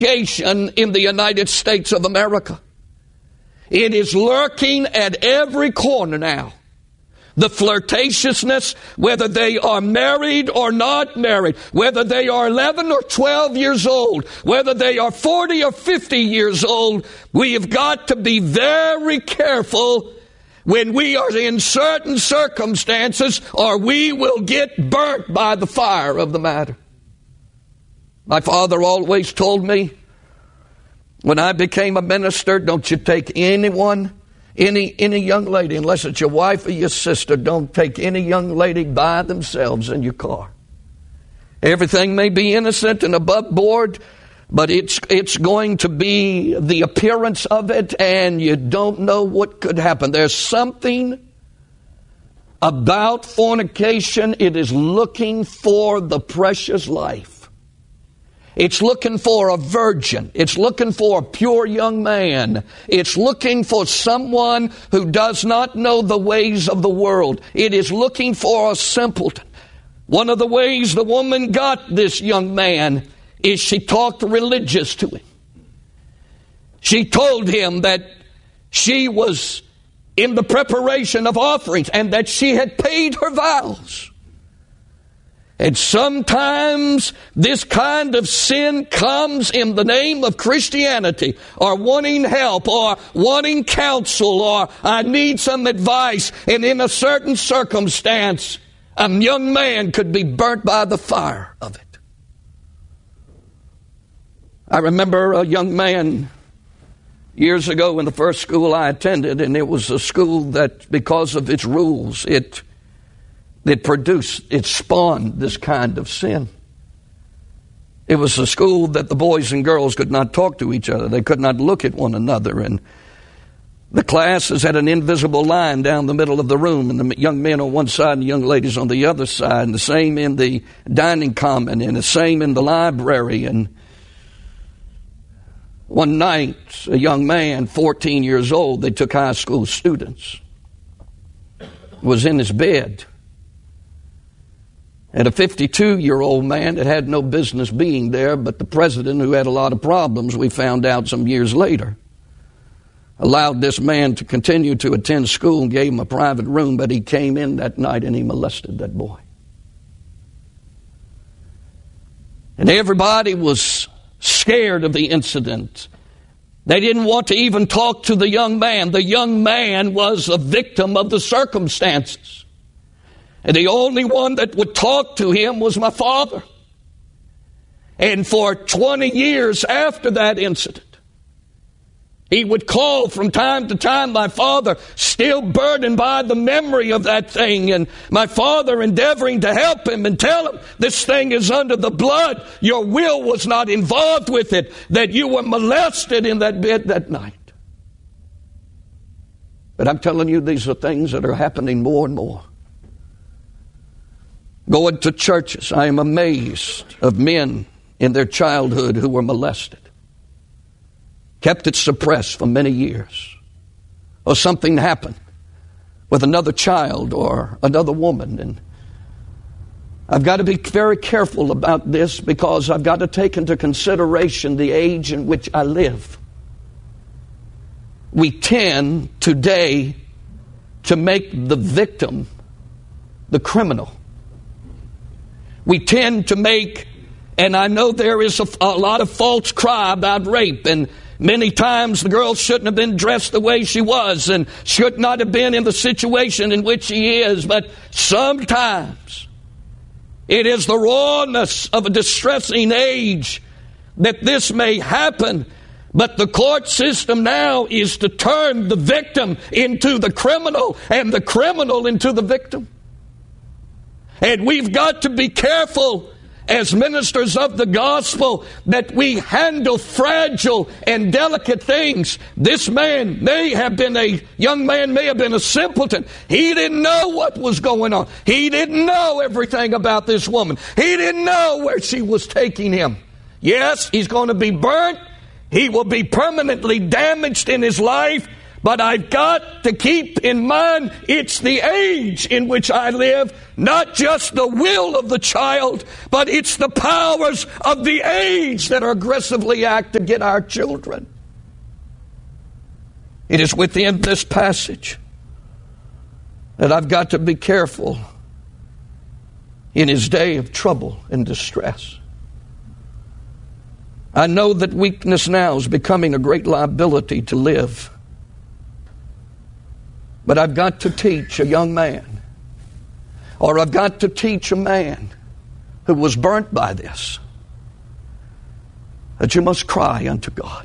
in the United States of America. It is lurking at every corner now. The flirtatiousness, whether they are married or not married, whether they are 11 or 12 years old, whether they are 40 or 50 years old, we have got to be very careful when we are in certain circumstances, or we will get burnt by the fire of the matter. My father always told me, when I became a minister, don't you take anyone, any young lady, unless it's your wife or your sister, don't take any young lady by themselves in your car. Everything may be innocent and above board, but it's going to be the appearance of it, and you don't know what could happen. There's something about fornication. It is looking for the precious life. It's looking for a virgin. It's looking for a pure young man. It's looking for someone who does not know the ways of the world. It is looking for a simpleton. One of the ways the woman got this young man is she talked religious to him. She told him that she was in the preparation of offerings and that she had paid her vows. And sometimes this kind of sin comes in the name of Christianity, or wanting help, or wanting counsel, or I need some advice. And in a certain circumstance, a young man could be burnt by the fire of it. I remember a young man years ago in the first school I attended, and it was a school that, because of its rules, it spawned this kind of sin. It was a school that the boys and girls could not talk to each other. They could not look at one another. And the classes had an invisible line down the middle of the room, and the young men on one side and the young ladies on the other side, and the same in the dining common, and the same in the library. And one night, a young man, 14 years old, they took high school students, was in his bed. And a 52-year-old man that had no business being there, but the president, who had a lot of problems, we found out some years later, allowed this man to continue to attend school and gave him a private room, but he came in that night and he molested that boy. And everybody was scared of the incident. They didn't want to even talk to the young man. The young man was a victim of the circumstances. And the only one that would talk to him was my father. And for 20 years after that incident, he would call from time to time, my father, still burdened by the memory of that thing, and my father endeavoring to help him and tell him, this thing is under the blood. Your will was not involved with it, that you were molested in that bed that night. But I'm telling you, these are things that are happening more and more. Going to churches, I am amazed of men in their childhood who were molested. Kept it suppressed for many years. Or something happened with another child or another woman. And I've got to be very careful about this, because I've got to take into consideration the age in which I live. We tend today to make the victim the criminal. We tend to make, and I know there is a lot of false cry about rape, and many times the girl shouldn't have been dressed the way she was and should not have been in the situation in which she is, but sometimes it is the rawness of a distressing age that this may happen. But the court system now is to turn the victim into the criminal and the criminal into the victim. And we've got to be careful as ministers of the gospel that we handle fragile and delicate things. This man young man may have been a simpleton. He didn't know what was going on. He didn't know everything about this woman. He didn't know where she was taking him. Yes, he's going to be burnt. He will be permanently damaged in his life. But I've got to keep in mind it's the age in which I live, not just the will of the child, but it's the powers of the age that are aggressively act to get our children. It is within this passage that I've got to be careful in his day of trouble and distress. I know that weakness now is becoming a great liability to live. But I've got to teach a young man, or I've got to teach a man who was burnt by this, that you must cry unto God.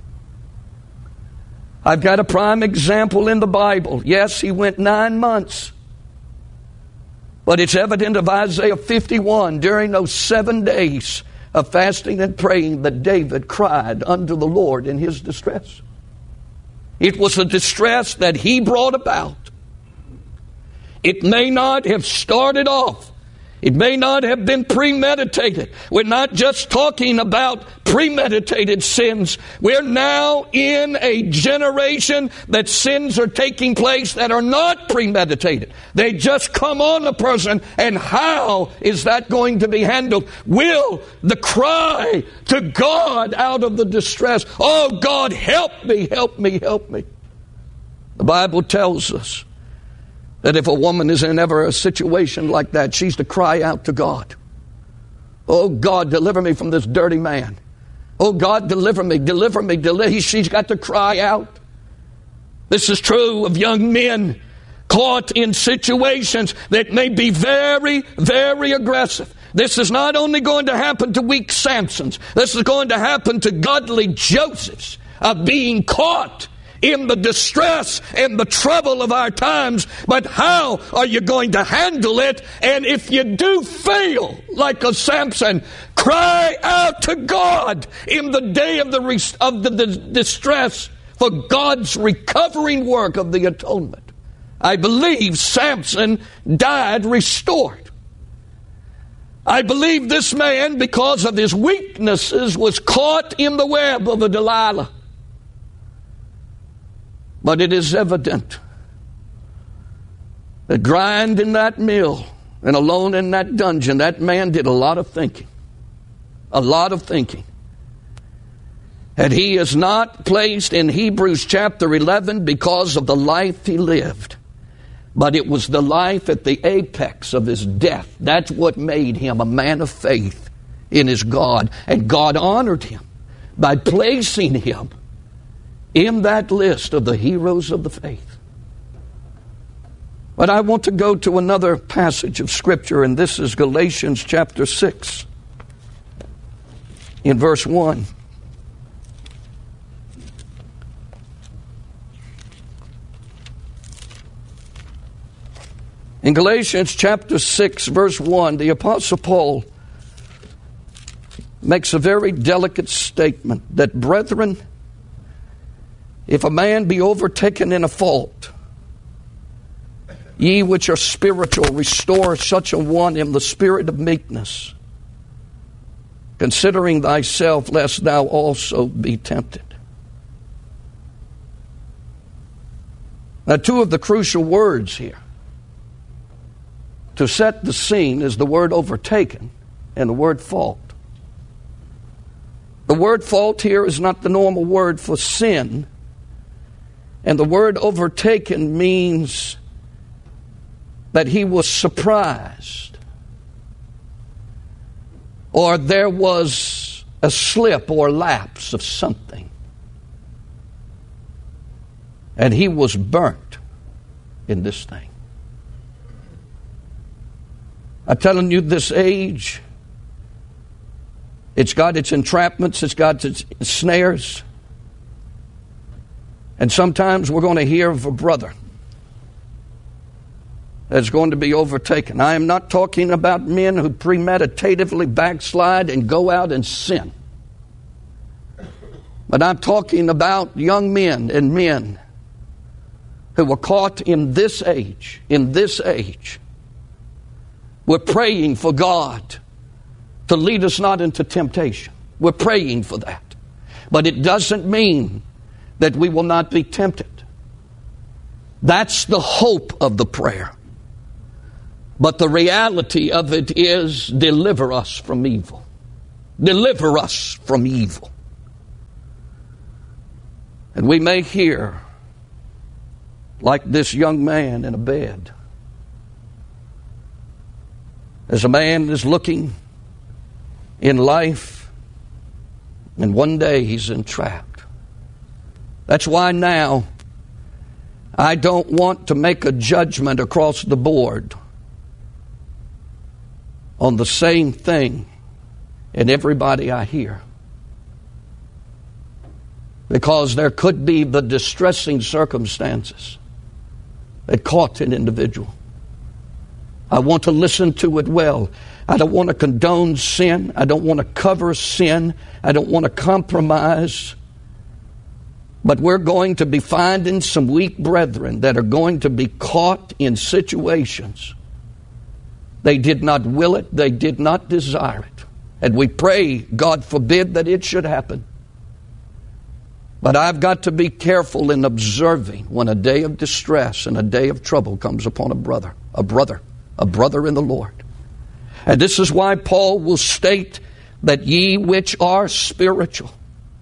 I've got a prime example in the Bible. Yes, he went 9 months. But it's evident of Isaiah 51, during those 7 days of fasting and praying, that David cried unto the Lord in his distress. It was a distress that he brought about. It may not have started off. It may not have been premeditated. We're not just talking about premeditated sins. We're now in a generation that sins are taking place that are not premeditated. They just come on a person, and how is that going to be handled? Will the cry to God out of the distress, oh God, help me, help me, help me. The Bible tells us that if a woman is in ever a situation like that, she's to cry out to God. Oh God, deliver me from this dirty man. Oh God, deliver me, deliver me, deliver me. She's got to cry out. This is true of young men caught in situations that may be very, very aggressive. This is not only going to happen to weak Samsons. This is going to happen to godly Josephs of being caught in the distress and the trouble of our times. But how are you going to handle it? And if you do fail like a Samson, cry out to God in the day of the distress for God's recovering work of the atonement. I believe Samson died restored. I believe this man, because of his weaknesses, was caught in the web of a Delilah. But it is evident that grind in that mill and alone in that dungeon, that man did a lot of thinking. A lot of thinking. And he is not placed in Hebrews chapter 11 because of the life he lived. But it was the life at the apex of his death. That's what made him a man of faith in his God. And God honored him by placing him in that list of the heroes of the faith. But I want to go to another passage of Scripture, and this is Galatians chapter 6, in verse 1. In Galatians chapter 6, verse 1, the Apostle Paul makes a very delicate statement that, brethren, if a man be overtaken in a fault, ye which are spiritual, restore such a one in the spirit of meekness, considering thyself, lest thou also be tempted. Now, two of the crucial words here to set the scene is the word overtaken and the word fault. The word fault here is not the normal word for sin. And the word overtaken means that he was surprised, or there was a slip or lapse of something, and he was burnt in this thing. I'm telling you, this age, it's got its entrapments, it's got its snares. And sometimes we're going to hear of a brother that's going to be overtaken. I am not talking about men who premeditatively backslide and go out and sin. But I'm talking about young men and men who were caught in this age. In this age. We're praying for God to lead us not into temptation. We're praying for that. But it doesn't mean that we will not be tempted. That's the hope of the prayer. But the reality of it is, deliver us from evil. Deliver us from evil. And we may hear, like this young man in a bed, as a man is looking in life, and one day he's entrapped. That's why now I don't want to make a judgment across the board on the same thing in everybody I hear. Because there could be the distressing circumstances that caught an individual. I want to listen to it well. I don't want to condone sin. I don't want to cover sin. I don't want to compromise. But we're going to be finding some weak brethren that are going to be caught in situations. They did not will it. They did not desire it. And we pray, God forbid, that it should happen. But I've got to be careful in observing when a day of distress and a day of trouble comes upon a brother in the Lord. And this is why Paul will state that ye which are spiritual,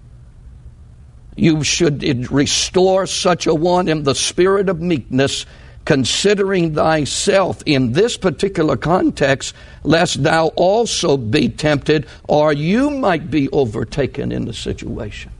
you should restore such a one in the spirit of meekness, considering thyself in this particular context, lest thou also be tempted, or you might be overtaken in the situation.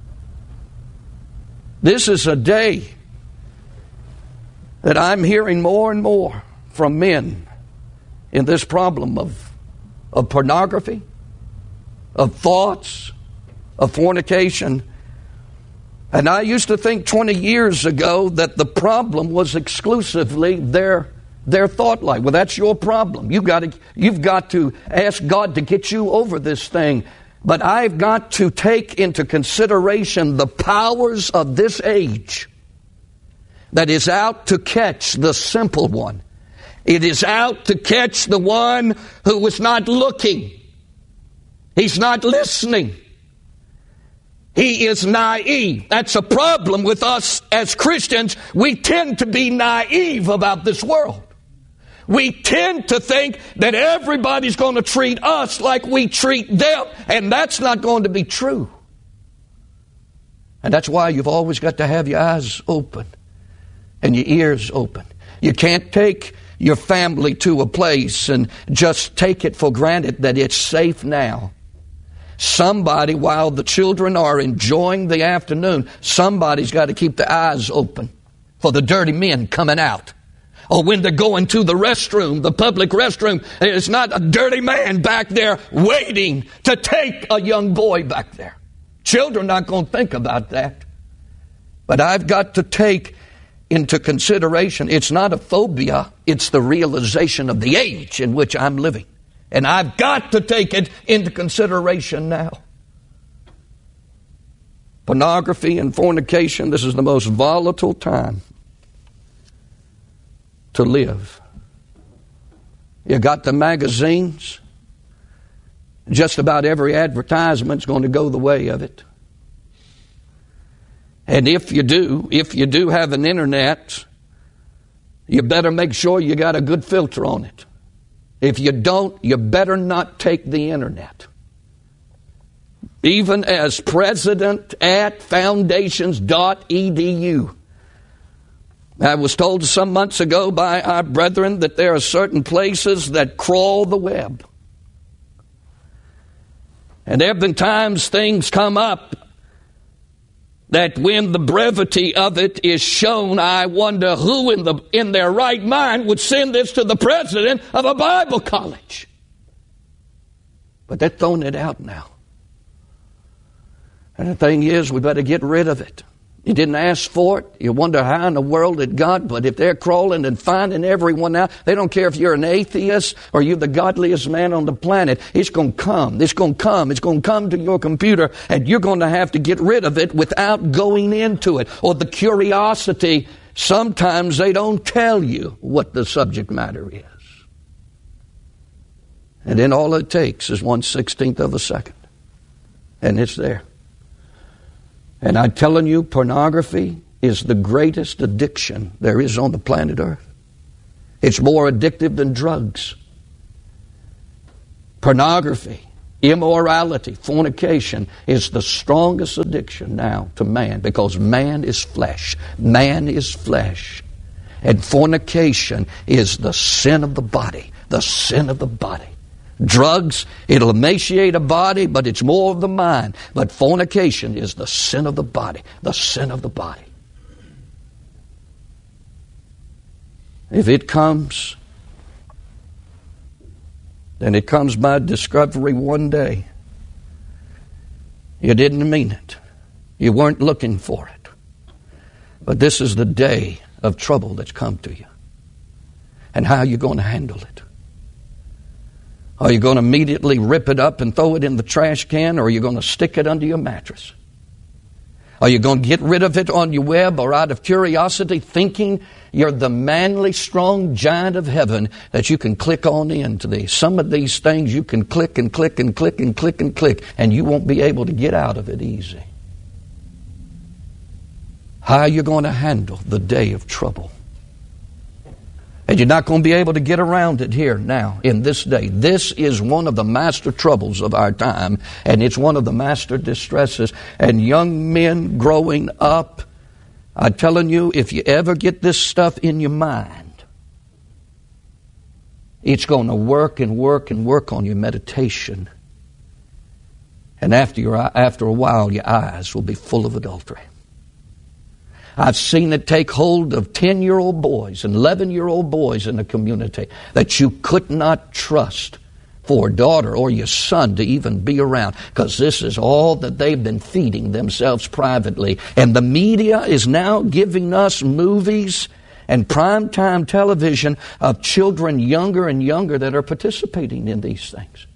This is a day that I'm hearing more and more from men in this problem of pornography, of thoughts, of fornication. And I used to think 20 years ago that the problem was exclusively their thought life. Well, that's your problem. You've got to ask God to get you over this thing. But I've got to take into consideration the powers of this age that is out to catch the simple one. It is out to catch the one who is not looking. He's not listening. He is naive. That's a problem with us as Christians. We tend to be naive about this world. We tend to think that everybody's going to treat us like we treat them, and that's not going to be true. And that's why you've always got to have your eyes open and your ears open. You can't take your family to a place and just take it for granted that it's safe now. Somebody, while the children are enjoying the afternoon, somebody's got to keep their eyes open for the dirty men coming out. Or when they're going to the restroom, the public restroom, there's not a dirty man back there waiting to take a young boy back there. Children are not going to think about that. But I've got to take into consideration, it's not a phobia, it's the realization of the age in which I'm living. And I've got to take it into consideration now. Pornography and fornication, this is the most volatile time to live. You got the magazines. Just about every advertisement's going to go the way of it. And if you do have an internet, you better make sure you got a good filter on it. If you don't, you better not take the internet. Even as president at foundations.edu, I was told some months ago by our brethren that there are certain places that crawl the web. And there have been times things come up that when the brevity of it is shown, I wonder who in their right mind would send this to the president of a Bible college. But they're throwing it out now. And the thing is, we better get rid of it. You didn't ask for it. You wonder how in the world it got. But if they're crawling and finding everyone out, they don't care if you're an atheist or you're the godliest man on the planet. It's going to come. It's going to come. It's going to come to your computer, and you're going to have to get rid of it without going into it. Or the curiosity, sometimes they don't tell you what the subject matter is. And then all it takes is 1/16 of a second. And it's there. And I'm telling you, pornography is the greatest addiction there is on the planet Earth. It's more addictive than drugs. Pornography, immorality, fornication is the strongest addiction now to man, because man is flesh. Man is flesh. And fornication is the sin of the body. The sin of the body. Drugs, it'll emaciate a body, but it's more of the mind. But fornication is the sin of the body. The sin of the body. If it comes, then it comes by discovery one day. You didn't mean it. You weren't looking for it. But this is the day of trouble that's come to you. And how are you going to handle it? Are you going to immediately rip it up and throw it in the trash can, or are you going to stick it under your mattress? Are you going to get rid of it on your web, or out of curiosity, thinking you're the manly, strong giant of heaven that you can click on into these? Some of these things you can click and click and click and click and click, and you won't be able to get out of it easy. How are you going to handle the day of trouble? And you're not going to be able to get around it here now in this day. This is one of the master troubles of our time, and it's one of the master distresses. And young men growing up, I'm telling you, if you ever get this stuff in your mind, it's going to work and work and work on your meditation. And after a while, your eyes will be full of adultery. I've seen it take hold of 10-year-old boys and 11-year-old boys in the community that you could not trust for a daughter or your son to even be around, because this is all that they've been feeding themselves privately. And the media is now giving us movies and primetime television of children younger and younger that are participating in these things.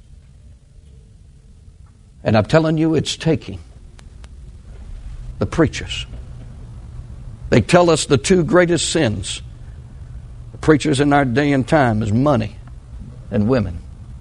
And I'm telling you, it's taking the preachers. They tell us the two greatest sins, the preachers in our day and time, is money and women.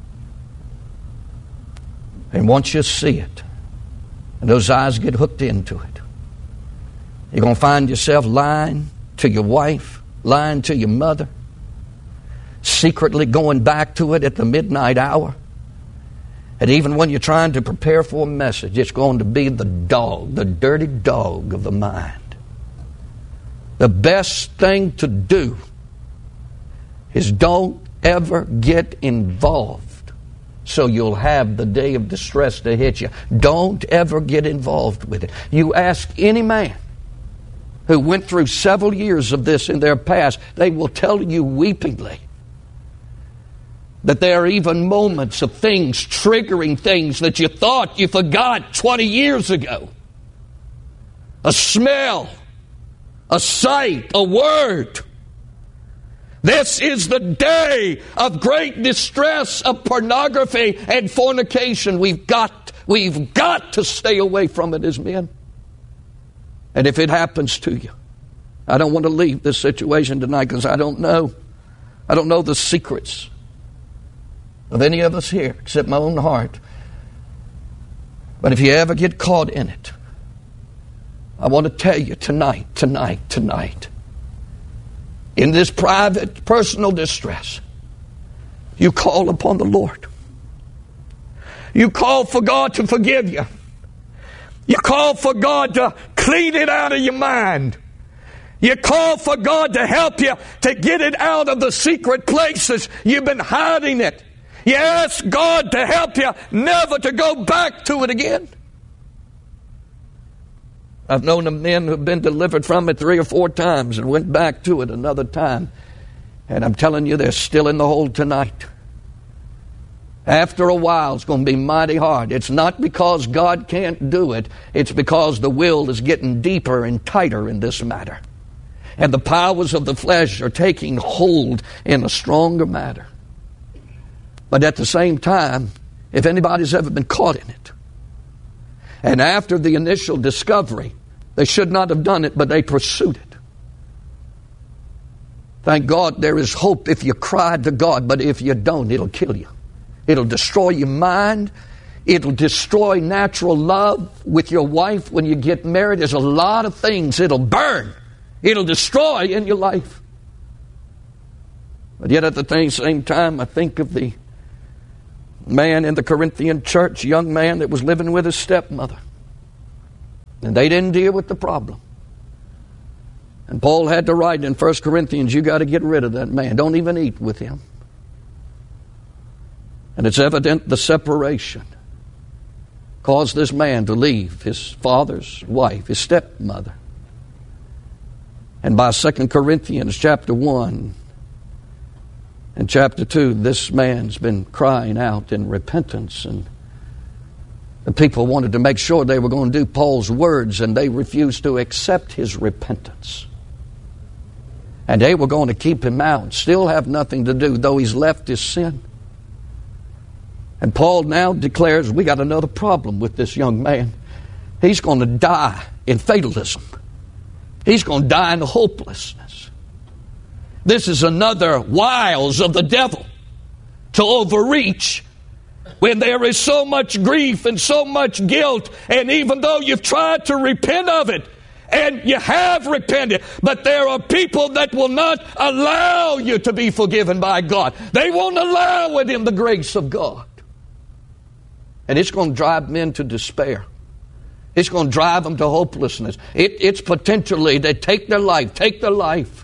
And once you see it, and those eyes get hooked into it, you're going to find yourself lying to your wife, lying to your mother, secretly going back to it at the midnight hour. And even when you're trying to prepare for a message, it's going to be the dog, the dirty dog of the mind. The best thing to do is don't ever get involved, so you'll have the day of distress to hit you. Don't ever get involved with it. You ask any man who went through several years of this in their past, they will tell you weepingly that there are even moments of things, triggering things that you thought you forgot 20 years ago. A smell, a sight, a word. This is the day of great distress of pornography and fornication. We've got to stay away from it as men. And if it happens to you, I don't want to leave this situation tonight because I don't know the secrets of any of us here except my own heart. But if you ever get caught in it, I want to tell you tonight, in this private, personal distress, you call upon the Lord. You call for God to forgive you. You call for God to clean it out of your mind. You call for God to help you to get it out of the secret places you've been hiding it. You ask God to help you never to go back to it again. I've known of men who've been delivered from it 3 or 4 times and went back to it another time. And I'm telling you, they're still in the hole tonight. After a while, it's going to be mighty hard. It's not because God can't do it. It's because the will is getting deeper and tighter in this matter. And the powers of the flesh are taking hold in a stronger matter. But at the same time, if anybody's ever been caught in it, and after the initial discovery, they should not have done it, but they pursued it. Thank God there is hope if you cry to God, but if you don't, it'll kill you. It'll destroy your mind. It'll destroy natural love with your wife when you get married. There's a lot of things it'll burn. It'll destroy in your life. But yet at the same time, I think of the man in the Corinthian church, young man that was living with his stepmother. And they didn't deal with the problem. And Paul had to write in 1 Corinthians, you got to get rid of that man. Don't even eat with him. And it's evident the separation caused this man to leave his father's wife, his stepmother. And by 2 Corinthians chapter 1 and chapter 2, this man's been crying out in repentance. And the people wanted to make sure they were going to do Paul's words, and they refused to accept his repentance. And they were going to keep him out, still have nothing to do, though he's left his sin. And Paul now declares, we got another problem with this young man. He's going to die in fatalism. He's going to die in hopelessness. This is another wiles of the devil to overreach when there is so much grief and so much guilt. And even though you've tried to repent of it, and you have repented, but there are people that will not allow you to be forgiven by God. They won't allow it in the grace of God. And it's going to drive men to despair. It's going to drive them to hopelessness. It's potentially they take their life.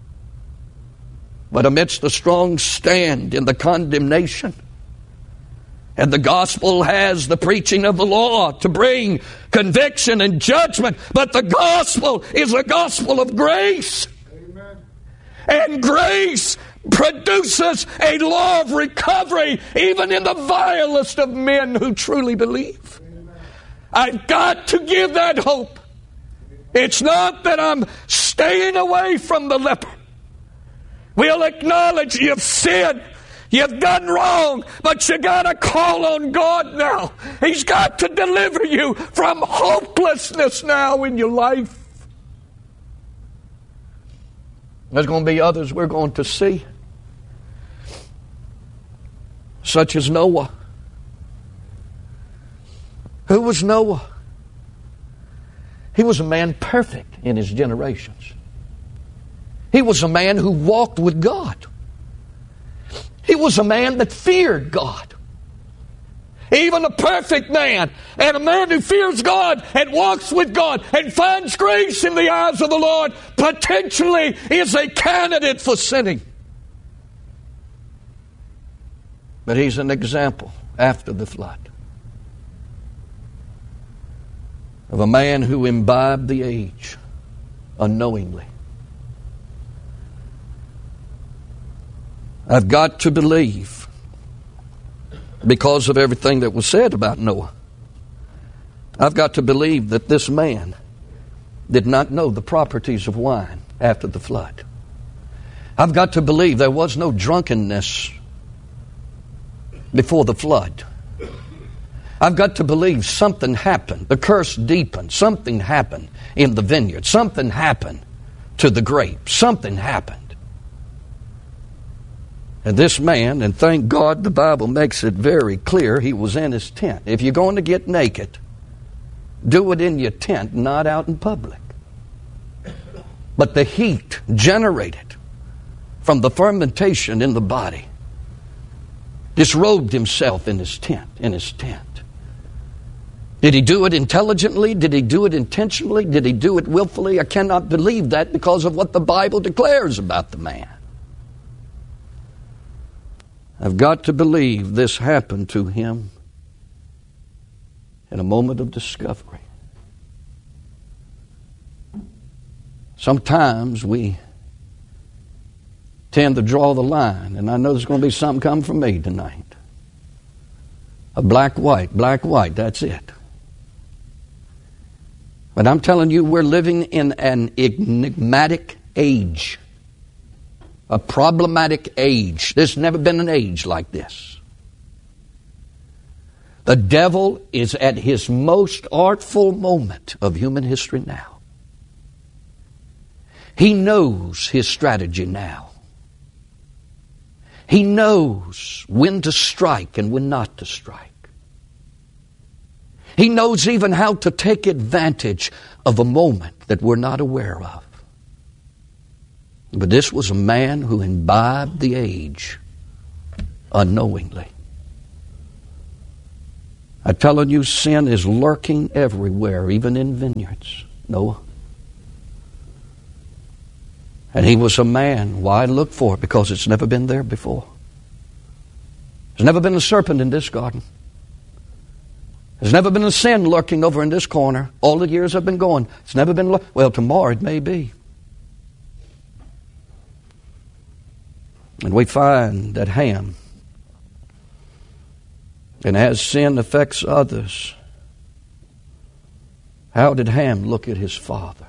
But amidst the strong stand in the condemnation, and the gospel has the preaching of the law to bring conviction and judgment, but the gospel is a gospel of grace. Amen. And grace produces a law of recovery even in the vilest of men who truly believe. Amen. I've got to give that hope. It's not that I'm staying away from the leper. We'll acknowledge you've sinned. You've done wrong, but you got to call on God now. He's got to deliver you from hopelessness now in your life. There's going to be others we're going to see, such as Noah. Who was Noah? He was a man perfect in his generations. He was a man who walked with God. He was a man that feared God. Even a perfect man, and a man who fears God and walks with God and finds grace in the eyes of the Lord, potentially is a candidate for sinning. But he's an example after the flood of a man who imbibed the age unknowingly. I've got to believe, because of everything that was said about Noah, I've got to believe that this man did not know the properties of wine after the flood. I've got to believe there was no drunkenness before the flood. I've got to believe something happened. The curse deepened. Something happened in the vineyard. Something happened to the grapes. Something happened. And this man, and thank God the Bible makes it very clear, he was in his tent. If you're going to get naked, do it in your tent, not out in public. But the heat generated from the fermentation in the body disrobed himself in his tent. Did he do it intelligently? Did he do it intentionally? Did he do it willfully? I cannot believe that because of what the Bible declares about the man. I've got to believe this happened to him in a moment of discovery. Sometimes we tend to draw the line, and I know there's going to be something coming from me tonight. A black, white, that's it. But I'm telling you, we're living in an enigmatic age. A problematic age. There's never been an age like this. The devil is at his most artful moment of human history now. He knows his strategy now. He knows when to strike and when not to strike. He knows even how to take advantage of a moment that we're not aware of. But this was a man who imbibed the age unknowingly. I'm telling you, sin is lurking everywhere, even in vineyards, Noah. And he was a man. Why look for it? Because it's never been there before. There's never been a serpent in this garden. There's never been a sin lurking over in this corner. All the years I've been going, it's never been, well, tomorrow it may be. And we find that Ham, and as sin affects others, how did Ham look at his father?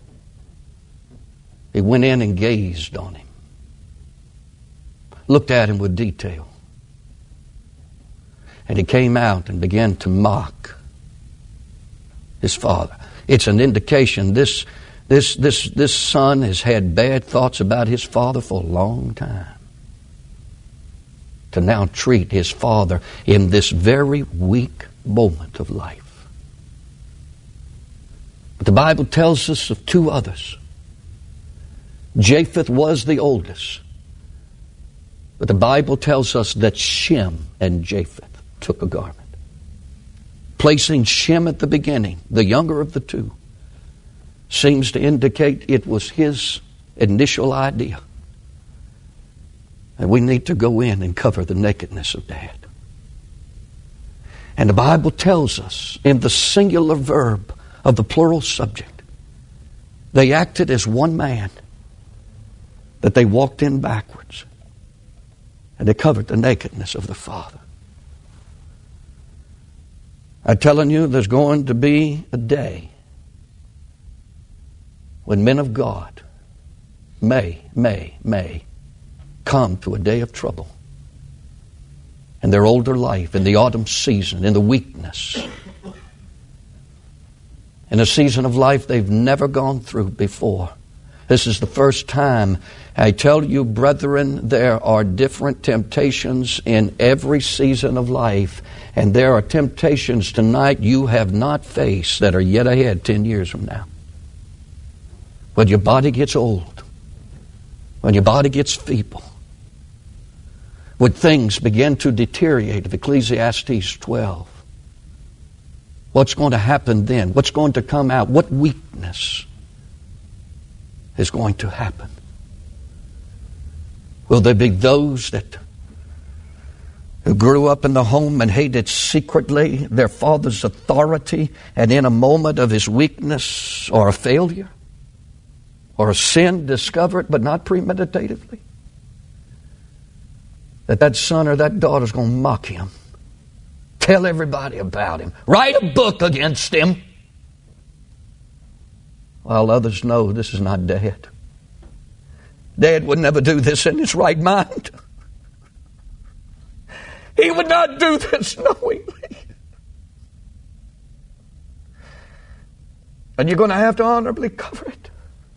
He went in and gazed on him, looked at him with detail. And he came out and began to mock his father. It's an indication this son has had bad thoughts about his father for a long time. To now treat his father in this very weak moment of life. But the Bible tells us of two others. Japheth was the oldest. But the Bible tells us that Shem and Japheth took a garment. Placing Shem at the beginning, the younger of the two, seems to indicate it was his initial idea. And we need to go in and cover the nakedness of Dad. And the Bible tells us in the singular verb of the plural subject, they acted as one man, that they walked in backwards. And they covered the nakedness of the father. I'm telling you, there's going to be a day when men of God may come to a day of trouble in their older life, in the autumn season, in the weakness, in a season of life they've never gone through before. This is the first time. I tell you, brethren, there are different temptations in every season of life, and there are temptations tonight you have not faced that are yet ahead 10 years from now. When your body gets old, when your body gets feeble, when things begin to deteriorate, of Ecclesiastes 12, what's going to happen then? What's going to come out? What weakness is going to happen? Will there be those that who grew up in the home and hated secretly their father's authority, and in a moment of his weakness or a failure or a sin discovered but not premeditatively, that son or that daughter is going to mock him, tell everybody about him, write a book against him, while others know this is not Dad. Dad would never do this in his right mind. He would not do this knowingly. And you're going to have to honorably cover it.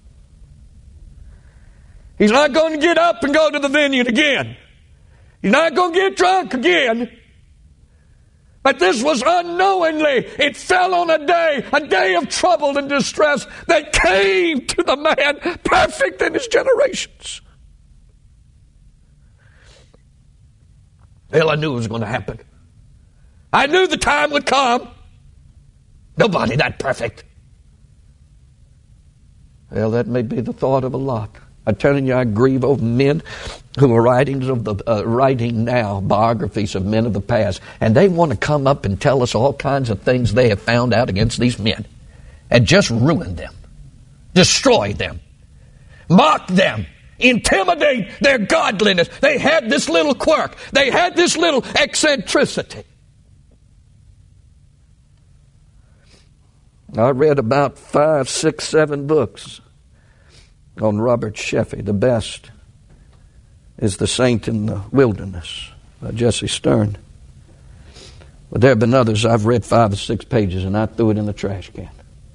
He's not going to get up and go to the vineyard again. He's not going to get drunk again. But this was unknowingly. It fell on a day of trouble and distress that came to the man perfect in his generations. Well, I knew it was going to happen. I knew the time would come. Nobody that perfect. Well, that may be the thought of a lot. I'm telling you, I grieve over men who are writing now biographies of men of the past, and they want to come up and tell us all kinds of things they have found out against these men and just ruin them, destroy them, mock them, intimidate their godliness. They had this little quirk. They had this little eccentricity. I read about 5, 6, 7 books on Robert Sheffey. The best is The Saint in the Wilderness by Jesse Stern. But there have been others I've read 5 or 6 pages and I threw it in the trash can.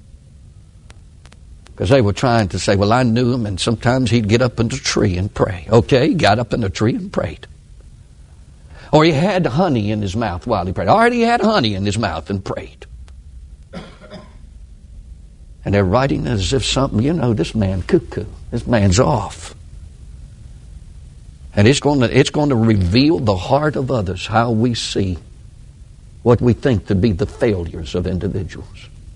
Because they were trying to say, well, I knew him, and sometimes he'd get up in the tree and pray. Okay, he got up in the tree and prayed. Or he had honey in his mouth while he prayed. Or he had honey in his mouth and prayed. And they're writing as if something, this man cuckoo. This man's off. And it's going to reveal the heart of others, how we see what we think to be the failures of individuals.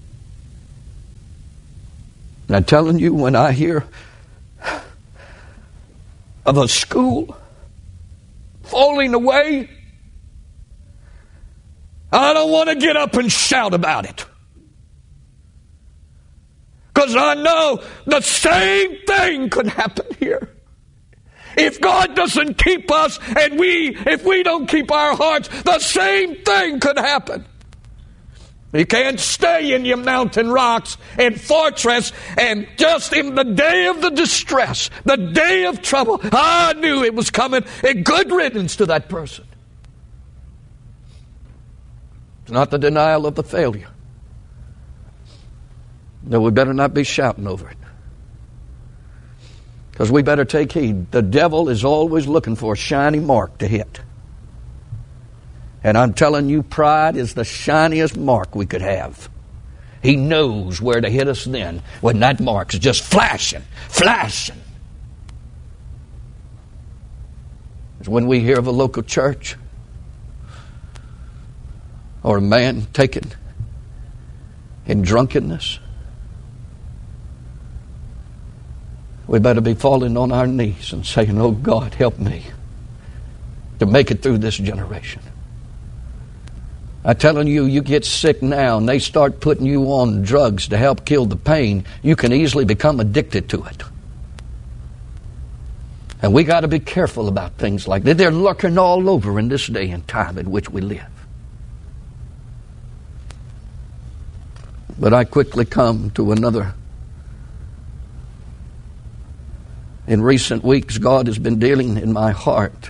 And I'm telling you, when I hear of a school falling away, I don't want to get up and shout about it. Because I know the same thing could happen here. If God doesn't keep us and if we don't keep our hearts, the same thing could happen. You can't stay in your mountain rocks and fortress and just in the day of the distress, the day of trouble. I knew it was coming. A good riddance to that person. It's not the denial of the failure. No, we better not be shouting over it. Because we better take heed. The devil is always looking for a shiny mark to hit. And I'm telling you, pride is the shiniest mark we could have. He knows where to hit us then, when that mark's just flashing. It's when we hear of a local church or a man taken in drunkenness. We better be falling on our knees and saying, oh God, help me to make it through this generation. I'm telling you, you get sick now and they start putting you on drugs to help kill the pain, you can easily become addicted to it. And we got to be careful about things like that. They're lurking all over in this day and time in which we live. But I quickly come to another. In recent weeks, God has been dealing in my heart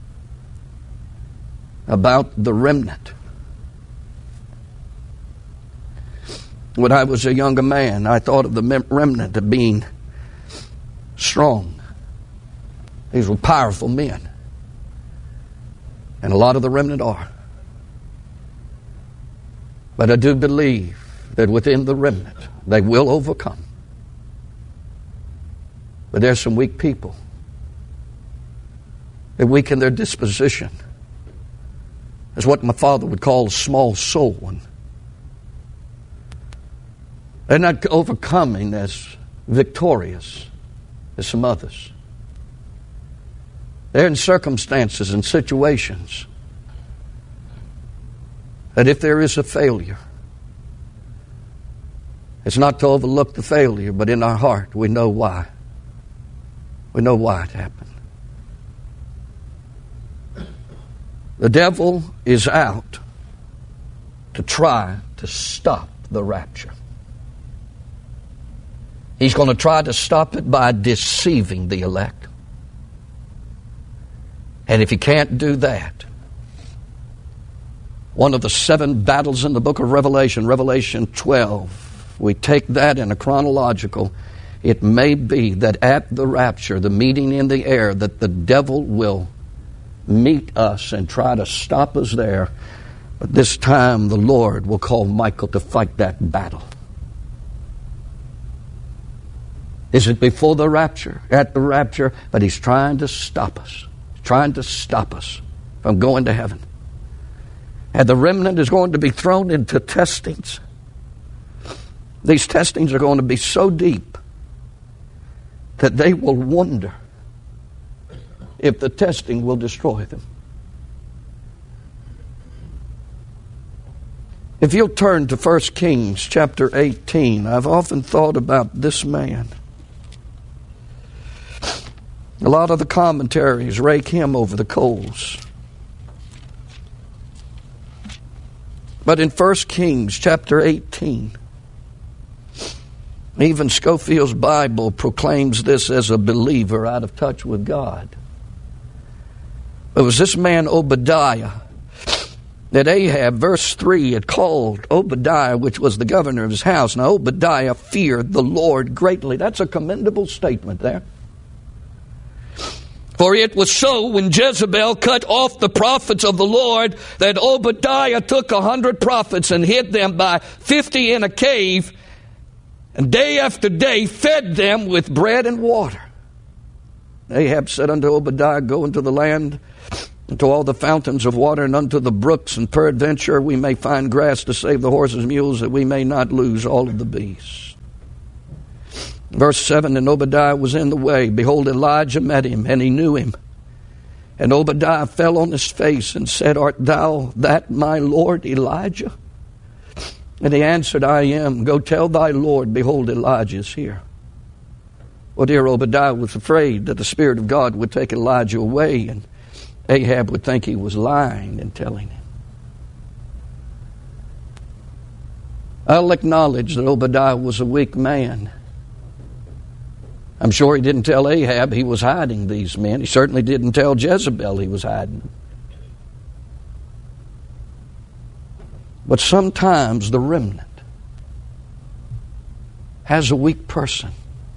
about the remnant. When I was a younger man, I thought of the remnant of being strong. These were powerful men. And a lot of the remnant are. But I do believe that within the remnant, they will overcome. But there's some weak people. They weaken their disposition. It's what my father would call a small soul one. They're not overcoming as victorious as some others. They're in circumstances and situations that if there is a failure, it's not to overlook the failure, but in our heart we know why. We know why it happened. The devil is out to try to stop the rapture. He's going to try to stop it by deceiving the elect. And if he can't do that, one of the 7 battles in the book of Revelation, Revelation 12, we take that in a chronological. It may be that at the rapture, the meeting in the air, that the devil will meet us and try to stop us there. But this time the Lord will call Michael to fight that battle. Is it before the rapture? At the rapture? But he's trying to stop us. Trying to stop us from going to heaven. And the remnant is going to be thrown into testings. These testings are going to be so deep that they will wonder if the testing will destroy them. If you'll turn to 1 Kings chapter 18, I've often thought about this man. A lot of the commentaries rake him over the coals. But in 1 Kings chapter 18, even Scofield's Bible proclaims this as a believer out of touch with God. It was this man Obadiah that Ahab, verse 3, had called Obadiah, which was the governor of his house. Now Obadiah feared the Lord greatly. That's a commendable statement there. For it was so when Jezebel cut off the prophets of the Lord that Obadiah took 100 prophets and hid them by 50 in a cave and day after day fed them with bread and water. Ahab said unto Obadiah, Go into the land, unto all the fountains of water, and unto the brooks, and peradventure we may find grass to save the horses and mules, that we may not lose all of the beasts. Verse 7, And Obadiah was in the way. Behold, Elijah met him, and he knew him. And Obadiah fell on his face and said, Art thou that my Lord Elijah? And he answered, I am. Go tell thy Lord, behold, Elijah is here. Well, dear Obadiah was afraid that the Spirit of God would take Elijah away, and Ahab would think he was lying and telling him. I'll acknowledge that Obadiah was a weak man. I'm sure he didn't tell Ahab he was hiding these men. He certainly didn't tell Jezebel he was hiding them. But sometimes the remnant has a weak person.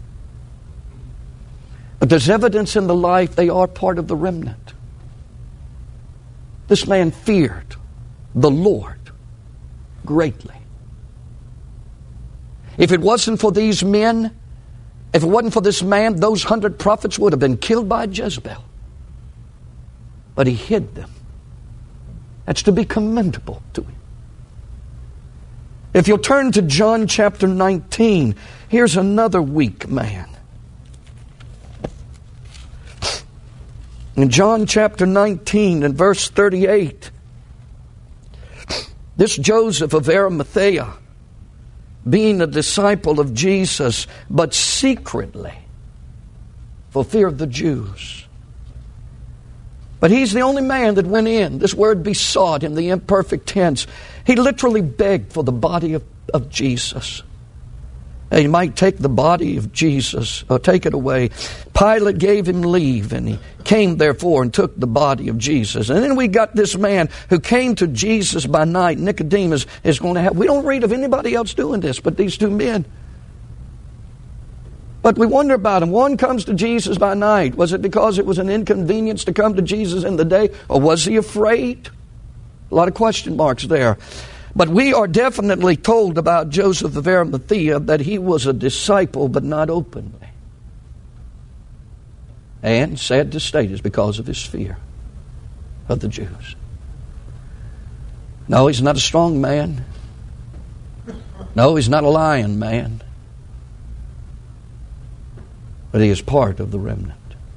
But there's evidence in the life they are part of the remnant. This man feared the Lord greatly. If it wasn't for these men, if it wasn't for this man, those 100 prophets would have been killed by Jezebel. But he hid them. That's to be commendable to him. If you'll turn to John chapter 19, here's another weak man. In John chapter 19 and verse 38, this Joseph of Arimathea, being a disciple of Jesus, but secretly, for fear of the Jews. But he's the only man that went in. This word besought in the imperfect tense. He literally begged for the body of Jesus. He might take the body of Jesus, or take it away. Pilate gave him leave, and he came therefore and took the body of Jesus. And then we got this man who came to Jesus by night. Nicodemus is going to have, we don't read of anybody else doing this but these two men. But we wonder about him. One comes to Jesus by night. Was it because it was an inconvenience to come to Jesus in the day? Or was he afraid? A lot of question marks there. But we are definitely told about Joseph of Arimathea that he was a disciple, but not openly. And, sad to state, is because of his fear of the Jews. No, he's not a strong man. No, he's not a lion man. But he is part of the remnant.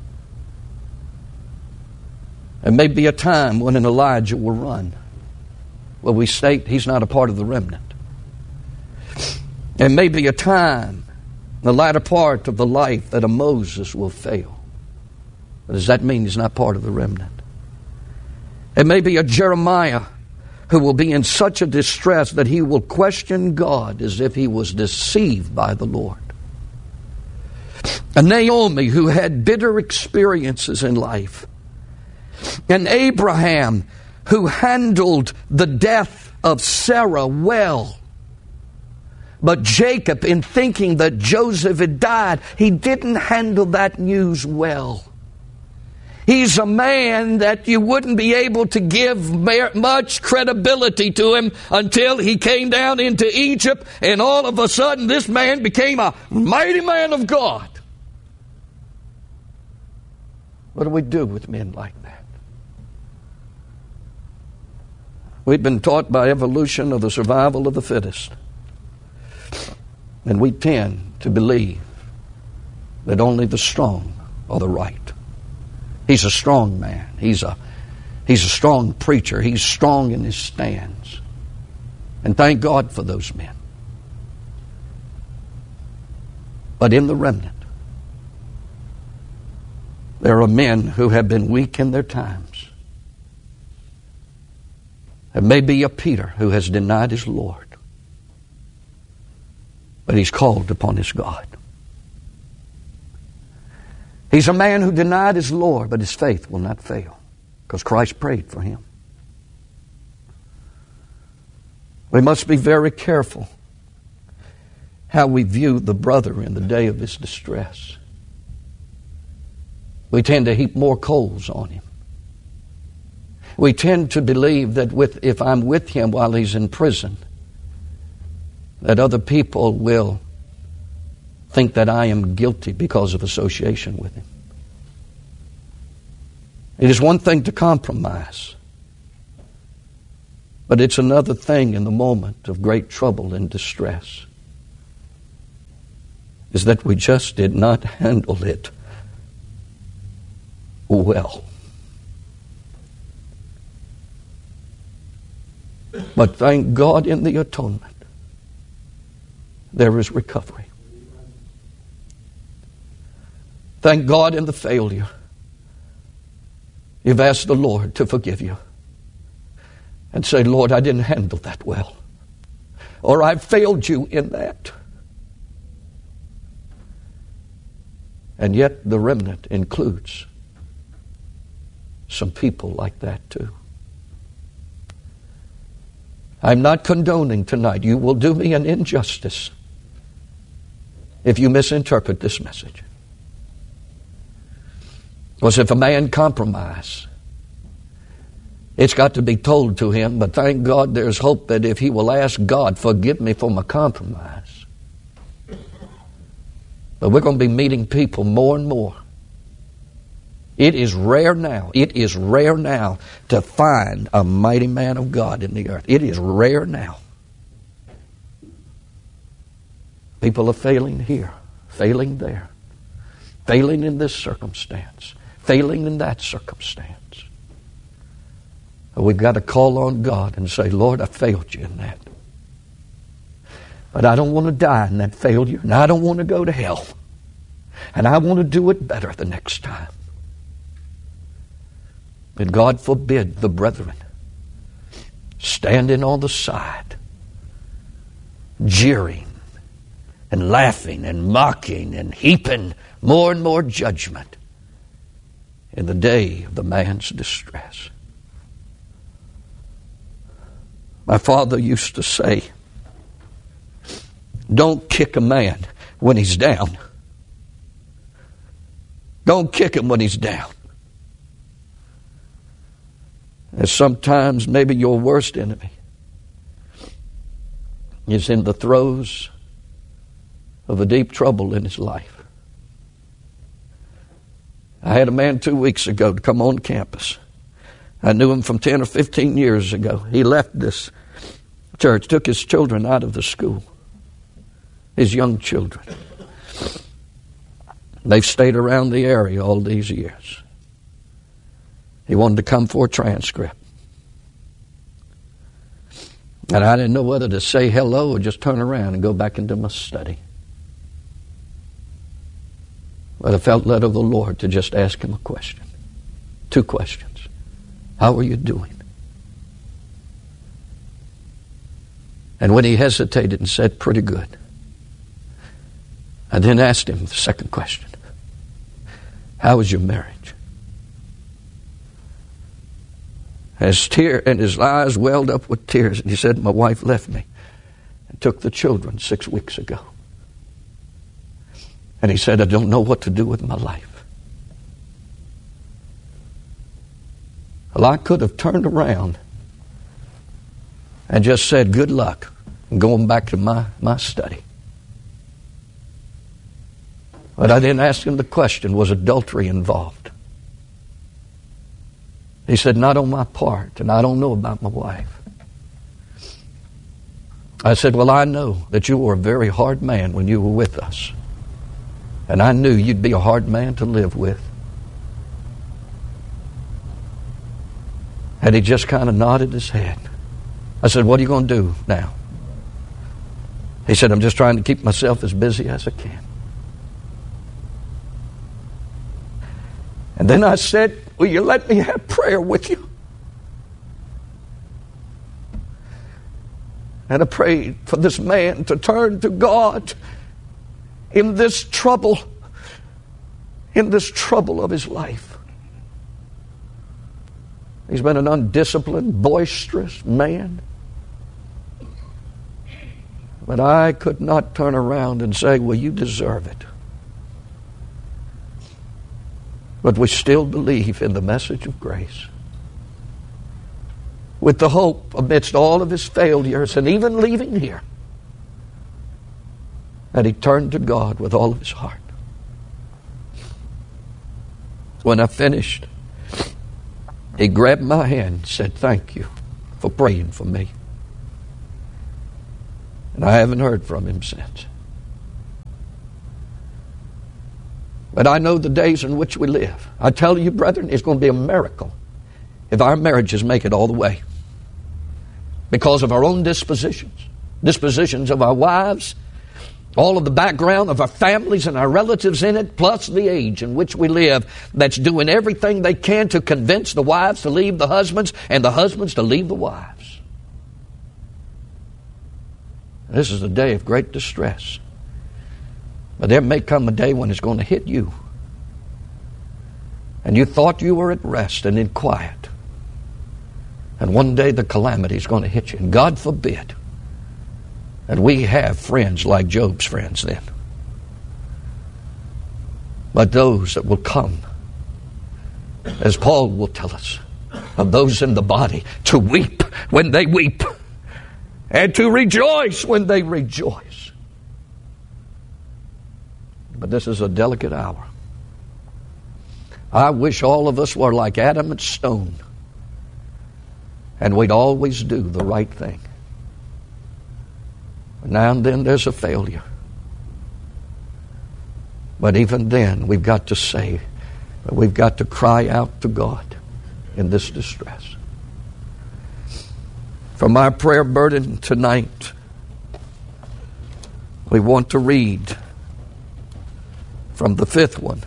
There may be a time when an Elijah will run. Well, we state he's not a part of the remnant. There may be a time, the latter part of the life, that a Moses will fail. But does that mean he's not part of the remnant? There may be a Jeremiah who will be in such a distress that he will question God as if he was deceived by the Lord. A Naomi who had bitter experiences in life. An Abraham who handled the death of Sarah well. But Jacob, in thinking that Joseph had died, he didn't handle that news well. He's a man that you wouldn't be able to give much credibility to him until he came down into Egypt, and all of a sudden this man became a mighty man of God. What do we do with men like that? We've been taught by evolution of the survival of the fittest. And we tend to believe that only the strong are the right. He's a strong man. He's a strong preacher. He's strong in his stands. And thank God for those men. But in the remnant, there are men who have been weak in their times. There may be a Peter who has denied his Lord, but he's called upon his God. He's a man who denied his Lord, but his faith will not fail because Christ prayed for him. We must be very careful how we view the brother in the day of his distress. We tend to heap more coals on him. We tend to believe that if I'm with him while he's in prison, that other people will think that I am guilty because of association with him. It is one thing to compromise, but it's another thing in the moment of great trouble and distress, is that we just did not handle it well. But thank God in the atonement, there is recovery. Thank God in the failure, you've asked the Lord to forgive you. And say, Lord, I didn't handle that well. Or I failed you in that. And yet the remnant includes some people like that too. I'm not condoning tonight. You will do me an injustice if you misinterpret this message. Because if a man compromises, it's got to be told to him, but thank God there's hope that if he will ask God, forgive me for my compromise. But we're going to be meeting people more and more. It is rare now to find a mighty man of God in the earth. It is rare now. People are failing here, failing there, failing in this circumstance, failing in that circumstance. We've got to call on God and say, Lord, I failed you in that. But I don't want to die in that failure, and I don't want to go to hell. And I want to do it better the next time. And God forbid the brethren standing on the side, jeering and laughing and mocking and heaping more and more judgment in the day of the man's distress. My father used to say, don't kick a man when he's down. Don't kick him when he's down. And sometimes maybe your worst enemy is in the throes of a deep trouble in his life. I had a man 2 weeks ago to come on campus. I knew him from 10 or 15 years ago. He left this church, took his children out of the school, his young children. They've stayed around the area all these years. He wanted to come for a transcript. And I didn't know whether to say hello or just turn around and go back into my study. But I felt led of the Lord to just ask him a question. 2 questions. How are you doing? And when he hesitated and said, pretty good, I then asked him the second question. How is your marriage? And his eyes welled up with tears, and he said, my wife left me and took the children 6 weeks ago. And he said, I don't know what to do with my life. Well, I could have turned around and just said, good luck, and going back to my study. But I didn't ask him the question, was adultery involved? He said, not on my part, and I don't know about my wife. I said, well, I know that you were a very hard man when you were with us. And I knew you'd be a hard man to live with. And he just kind of nodded his head. I said, what are you going to do now? He said, I'm just trying to keep myself as busy as I can. And then I said, will you let me have prayer with you? And I prayed for this man to turn to God in this trouble of his life. He's been an undisciplined, boisterous man. But I could not turn around and say, well, you deserve it. But we still believe in the message of grace. With the hope, amidst all of his failures and even leaving here, And he turned to God with all of his heart. When I finished, he grabbed my hand and said, "Thank you for praying for me." And I haven't heard from him since. But I know the days in which we live. I tell you, brethren, it's going to be a miracle if our marriages make it all the way. Because of our own dispositions of our wives, all of the background of our families and our relatives in it, plus the age in which we live, that's doing everything they can to convince the wives to leave the husbands and the husbands to leave the wives. This is a day of great distress. But there may come a day when it's going to hit you. And you thought you were at rest and in quiet. And one day the calamity is going to hit you. And God forbid that we have friends like Job's friends then. But those that will come, as Paul will tell us, of those in the body, to weep when they weep, and to rejoice when they rejoice. But this is a delicate hour. I wish all of us were like adamant stone, and we'd always do the right thing. Now and then there's a failure. But even then, we've got to say, we've got to cry out to God in this distress. For my prayer burden tonight, we want to read from the 5th one,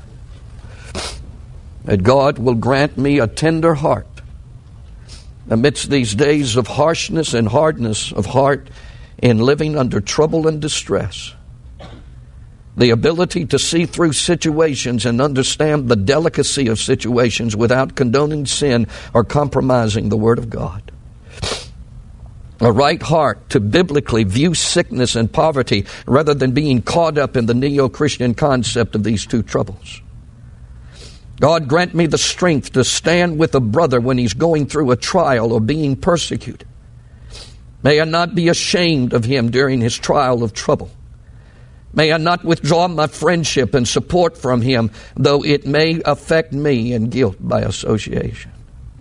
that God will grant me a tender heart amidst these days of harshness and hardness of heart in living under trouble and distress. The ability to see through situations and understand the delicacy of situations without condoning sin or compromising the Word of God. A right heart to biblically view sickness and poverty rather than being caught up in the neo-Christian concept of these two troubles. God grant me the strength to stand with a brother when he's going through a trial or being persecuted. May I not be ashamed of him during his trial of trouble. May I not withdraw my friendship and support from him, though it may affect me in guilt by association.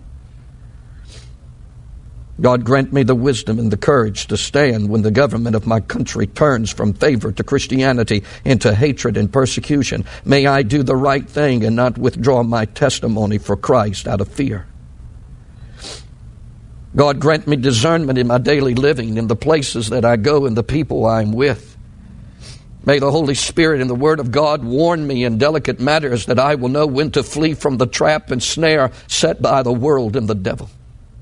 God grant me the wisdom and the courage to stand when the government of my country turns from favor to Christianity into hatred and persecution. May I do the right thing and not withdraw my testimony for Christ out of fear. God grant me discernment in my daily living, in the places that I go and the people I'm with. May the Holy Spirit and the Word of God warn me in delicate matters that I will know when to flee from the trap and snare set by the world and the devil.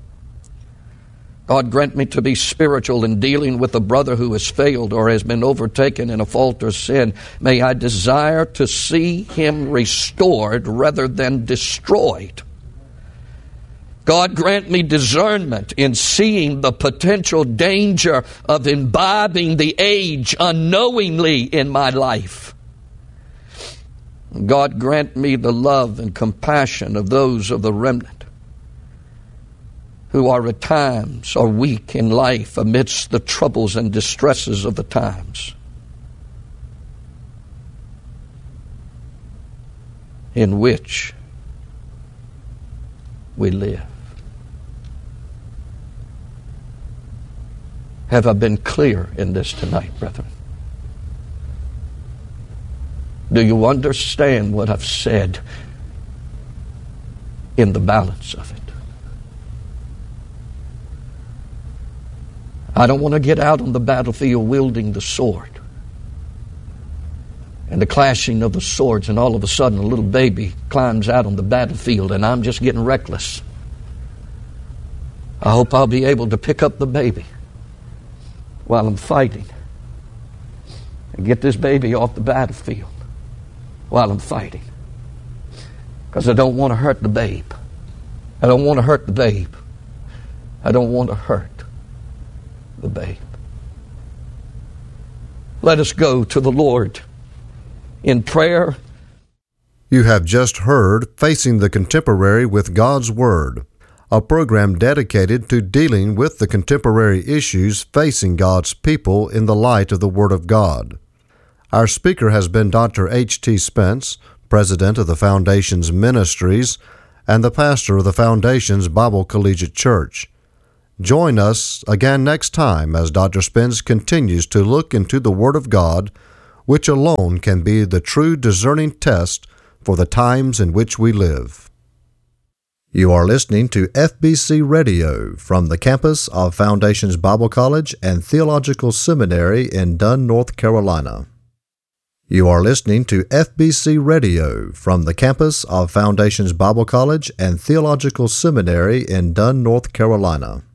God grant me to be spiritual in dealing with a brother who has failed or has been overtaken in a fault or sin. May I desire to see him restored rather than destroyed. God grant me discernment in seeing the potential danger of imbibing the age unknowingly in my life. God grant me the love and compassion of those of the remnant who are at times are weak in life amidst the troubles and distresses of the times in which we live. Have I been clear in this tonight, brethren? Do you understand what I've said in the balance of it? I don't want to get out on the battlefield wielding the sword and the clashing of the swords, and all of a sudden a little baby climbs out on the battlefield and I'm just getting reckless. I hope I'll be able to pick up the baby while I'm fighting and get this baby off the battlefield while I'm fighting, because I don't want to hurt the babe. I don't want to hurt the babe. I don't want to hurt the babe. Let us go to the Lord in prayer. You have just heard Facing the Contemporary with God's Word, a program dedicated to dealing with the contemporary issues facing God's people in the light of the Word of God. Our speaker has been Dr. H.T. Spence, President of the Foundation's Ministries and the pastor of the Foundation's Bible Collegiate Church. Join us again next time as Dr. Spence continues to look into the Word of God, which alone can be the true discerning test for the times in which we live. You are listening to FBC Radio from the campus of Foundation's Bible College and Theological Seminary in Dunn, North Carolina. You are listening to FBC Radio from the campus of Foundation's Bible College and Theological Seminary in Dunn, North Carolina.